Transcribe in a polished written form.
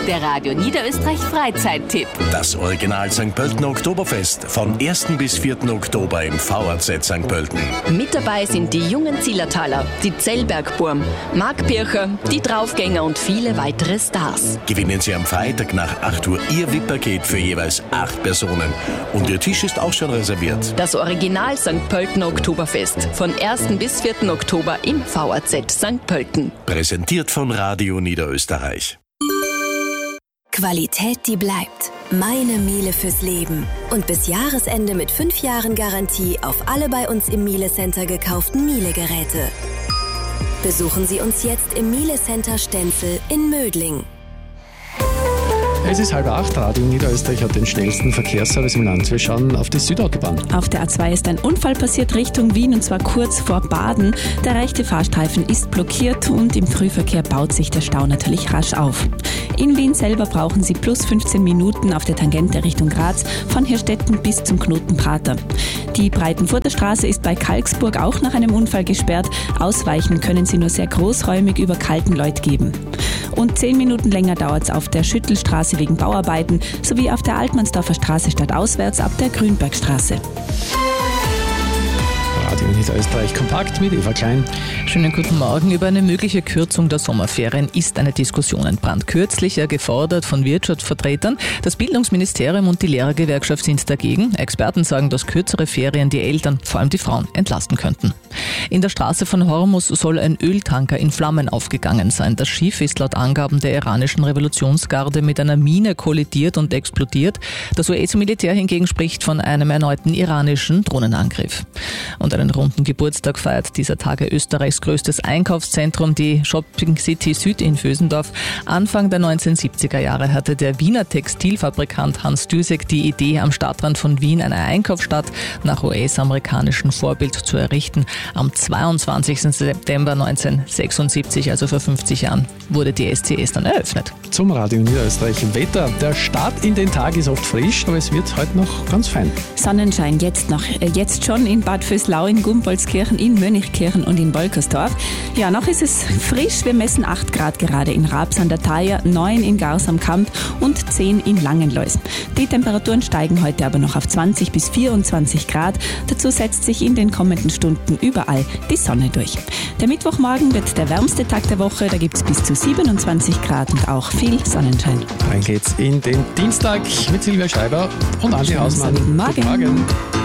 der Radio Niederösterreich Freizeittipp. Das Original St. Pöltener Oktoberfest von 1. bis 4. Oktober im VAZ St. Pölten. Mit dabei sind die jungen Zillertaler, die Zellbergburm, Marc Pircher, die Draufgänger und viele weitere Stars. Gewinnen Sie am Freitag nach 8 Uhr Ihr VIP-Paket für jeweils 8 Personen. Und Ihr Tisch ist auch schon reserviert. Das Original St. Pöltener Oktoberfest von 1. bis 4. Oktober im VAZ St. Pölten. Präsentiert von Radio Niederösterreich. Qualität, die bleibt. Meine Miele fürs Leben. Und bis Jahresende mit 5 Jahren Garantie auf alle bei uns im Miele Center gekauften Miele-Geräte. Besuchen Sie uns jetzt im Miele Center Stenzel in Mödling. Es ist 7:30, Radio Niederösterreich hat den schnellsten Verkehrsservice im Land. Wir schauen auf die Südautobahn. Auf der A2 ist ein Unfall passiert Richtung Wien und zwar kurz vor Baden. Der rechte Fahrstreifen ist blockiert und im Frühverkehr baut sich der Stau natürlich rasch auf. In Wien selber brauchen Sie plus 15 Minuten auf der Tangente Richtung Graz von Hirstetten bis zum Knoten Prater. Die Breitenfurter Straße ist bei Kalksburg auch nach einem Unfall gesperrt. Ausweichen können Sie nur sehr großräumig über Kaltenleuth geben. Und 10 Minuten länger dauert es auf der Schüttelstraße wegen Bauarbeiten sowie auf der Altmannsdorfer Straße stadtauswärts ab der Grünbergstraße. Radio Niederösterreich kompakt mit Eva Klein. Schönen guten Morgen. Über eine mögliche Kürzung der Sommerferien ist eine Diskussion entbrannt. Kürzlich gefordert von Wirtschaftsvertretern. Das Bildungsministerium und die Lehrergewerkschaft sind dagegen. Experten sagen, dass kürzere Ferien die Eltern, vor allem die Frauen, entlasten könnten. In der Straße von Hormuz soll ein Öltanker in Flammen aufgegangen sein. Das Schiff ist laut Angaben der iranischen Revolutionsgarde mit einer Mine kollidiert und explodiert. Das US-Militär hingegen spricht von einem erneuten iranischen Drohnenangriff. Und einen runden Geburtstag feiert dieser Tage Österreichs größtes Einkaufszentrum, die Shopping City Süd in Vösendorf. Anfang der 1970er Jahre hatte der Wiener Textilfabrikant Hans Dusek die Idee, am Stadtrand von Wien eine Einkaufsstadt nach US-amerikanischem Vorbild zu errichten. Am 22. September 1976, also vor 50 Jahren, wurde die SCS dann eröffnet. Zum Radio Niederösterreich Wetter. Der Start in den Tag ist oft frisch, aber es wird heute noch ganz fein. Sonnenschein jetzt schon in Bad Vöslau, in Gumpoldskirchen, in Mönchkirchen und in Wolkersdorf. Ja, noch ist es frisch. Wir messen 8 Grad gerade in Raps an der Thaya, 9 in Gars am Kamp und 10 in Langenlois. Die Temperaturen steigen heute aber noch auf 20 bis 24 Grad. Dazu setzt sich in den kommenden Stunden überall die Sonne durch. Der Mittwochmorgen wird der wärmste Tag der Woche. Da gibt es bis zu 27 Grad und auch viel Sonnenschein. Dann geht's in den Dienstag mit Silvia Schreiber und Andi Hausmann. Guten Morgen.